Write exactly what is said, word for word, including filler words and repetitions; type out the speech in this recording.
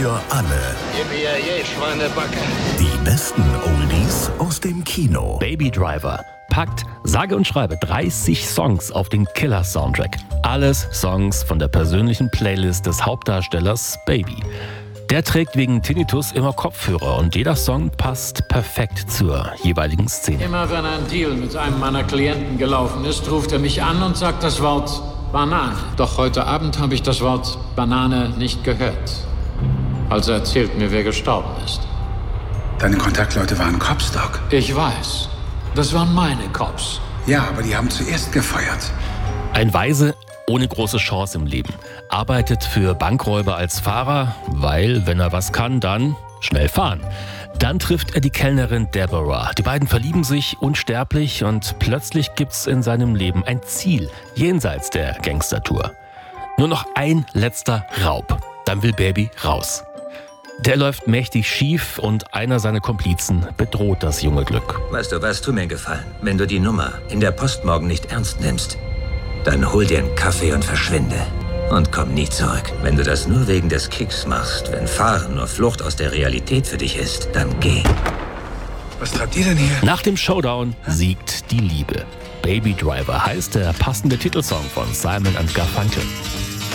für alle. Gib mir je, Schweinebacke. Die besten Oldies aus dem Kino. Baby Driver packt sage und schreibe dreißig Songs auf den Killer-Soundtrack. Alles Songs von der persönlichen Playlist des Hauptdarstellers Baby. Der trägt wegen Tinnitus immer Kopfhörer und jeder Song passt perfekt zur jeweiligen Szene. Immer wenn ein Deal mit einem meiner Klienten gelaufen ist, ruft er mich an und sagt das Wort Banane. Doch heute Abend habe ich das Wort Banane nicht gehört. Also erzählt mir, wer gestorben ist. Deine Kontaktleute waren Cops, Doc. Ich weiß. Das waren meine Cops. Ja, aber die haben zuerst gefeuert. Ein Weise ohne große Chance im Leben. Arbeitet für Bankräuber als Fahrer, weil, wenn er was kann, dann schnell fahren. Dann trifft er die Kellnerin Deborah. Die beiden verlieben sich unsterblich und plötzlich gibt's in seinem Leben ein Ziel, jenseits der Gangstertour. Nur noch ein letzter Raub. Dann will Baby raus. Der läuft mächtig schief und einer seiner Komplizen bedroht das junge Glück. Weißt du was, tu mir einen Gefallen. Wenn du die Nummer in der Post morgen nicht ernst nimmst, dann hol dir einen Kaffee und verschwinde. Und komm nie zurück. Wenn du das nur wegen des Kicks machst, wenn Fahren nur Flucht aus der Realität für dich ist, dann geh. Was treibt ihr denn hier? Nach dem Showdown siegt die Liebe. Baby Driver heißt der passende Titelsong von Simon and Garfunkel.